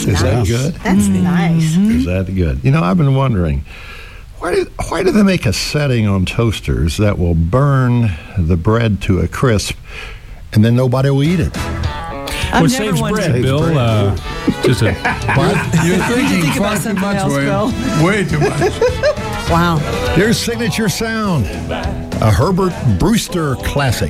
That's Is that nice. good? That's nice. Is that good? You know, I've been wondering, why do they make a setting on toasters that will burn the bread to a crisp, and then nobody will eat it? Well, it saves bread, Bill. Just a You're thinking think far about too something much, else, William. Bill? Way too much. Wow. Here's Signature Sound, a Herbert Brewster classic.